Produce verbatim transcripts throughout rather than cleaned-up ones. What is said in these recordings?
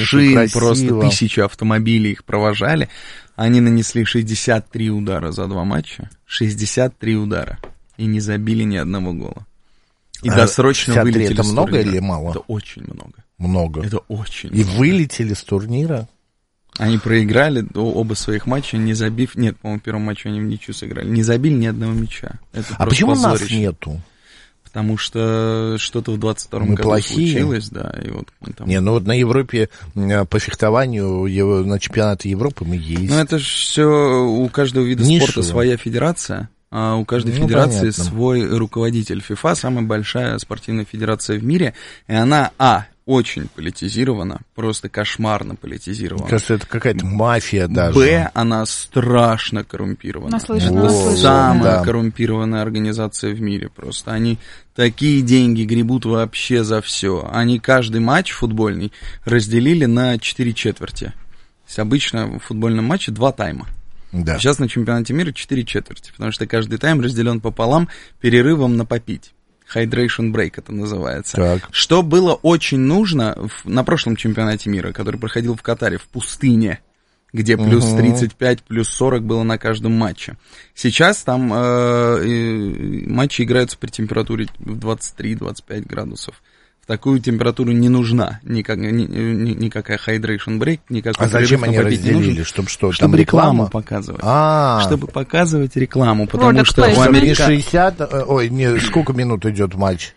машин, просто тысячи автомобилей их провожали. Они нанесли шестьдесят три удара за два матча. шестьдесят три удара. И не забили ни одного гола. И а досрочно вылетели это с много турнира. Или мало? Это очень много. Много. Это очень И много. вылетели с турнира? Они проиграли оба своих матча, не забив... Нет, по-моему, в первом матче они в ничью сыграли. Не забили ни одного мяча. Это а почему позорище. Нас нету? Потому что что-то в двадцать втором мы году плохие. случилось, да. И вот мы там... Не, ну вот на Европе по фехтованию, на чемпионаты Европы мы есть. Ну это же все, у каждого вида Нишево. спорта своя федерация. А у каждой ну, федерации понятно. Свой руководитель. ФИФА самая большая спортивная федерация в мире, и она, а, очень политизирована, просто кошмарно политизирована. Мне кажется, это какая-то мафия даже. Б, она страшно коррумпирована. Наслышана, это наслышана. самая да. коррумпированная организация в мире просто. Они такие деньги гребут вообще за все. Они каждый матч футбольный разделили на четыре четверти. То есть обычно в футбольном матче два тайма. Да. Сейчас на чемпионате мира четыре четверти, потому что каждый тайм разделен пополам перерывом на попить. Hydration break это называется. Так. Что было очень нужно в, на прошлом чемпионате мира, который проходил в Катаре, в пустыне, где плюс угу. тридцать пять, плюс сорок было на каждом матче. Сейчас там э, э, матчи играются при температуре в двадцать три - двадцать пять градусов. Такую температуру не нужна никак, ни, ни, никакая hydration break, никакой а зачем они разделили? Чтобы что? Чтобы там рекламу реклама? Показывать. А-а-а. Чтобы показывать рекламу, потому Product что place. у Америка... шестьдесят, ой, не, сколько минут идет матч?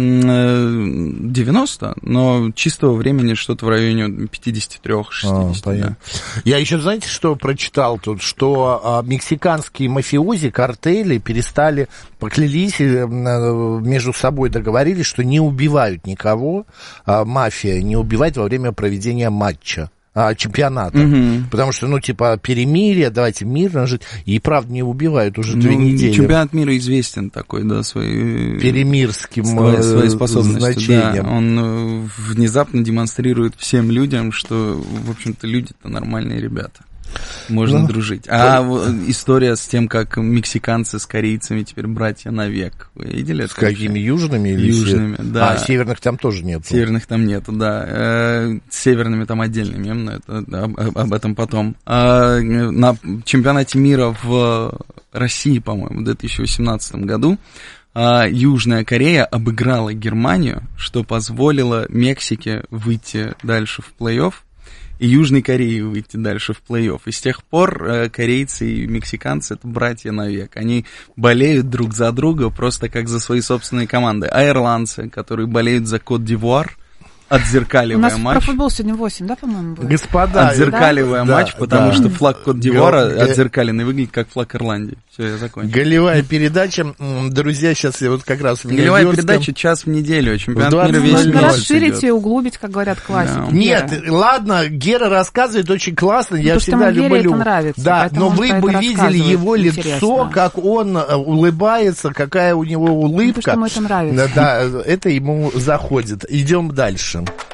девяносто, но чистого времени что-то в районе пятьдесят три - шестьдесят. А, да. Я еще, знаете, что прочитал тут? Что а, мексиканские мафиози, картели перестали, поклялись, между собой договорились, что не убивают никого, а, мафия не убивает во время проведения матча. А, чемпионата. Угу. Потому что, ну, типа, перемирие, давайте мирно жить. И, правда, не убивают уже ну, две недели. Чемпионат мира известен такой, да, своей... Перемирским своей, своей способностью. значением. Да, он внезапно демонстрирует всем людям, что, в общем-то, люди-то нормальные ребята. Можно ну, дружить. А то... история с тем, как мексиканцы с корейцами теперь братья навек. Вы видели это? С какими южными? Или южными, се... да. А, северных там тоже нет. Северных там нету, да. Э, с северными там отдельный мем, но это, об, об этом потом. А, на чемпионате мира в России, по-моему, в две тысячи восемнадцатом году а, Южная Корея обыграла Германию, что позволило Мексике выйти дальше в плей-офф. И Южной Корее выйти дальше в плей-офф. И с тех пор э, корейцы и мексиканцы — это братья навек. Они болеют друг за друга просто как за свои собственные команды. А ирландцы, которые болеют за Кот-д'Ивуар, отзеркаливая матч. У нас про футбол сегодня восемь, да, по-моему, будет? Господа. Отзеркаливая да? матч, да, потому да. что флаг Кот-д'Ивуара Га... отзеркаленный выглядит как флаг Ирландии. Все, я закончил. Голевая передача. Друзья, сейчас я вот как раз... Голевая передача час в неделю. Чемпионат мира весь Можно расширить и углубить, как говорят классики. Да. Нет, ладно, Гера рассказывает очень классно. Ну, я всегда люблю. Это нравится, да, но вы бы видели его лицо, интересно. Как он улыбается, какая у него улыбка. Потому что ему это нравится. Да, это ему заходит. Идем дальше.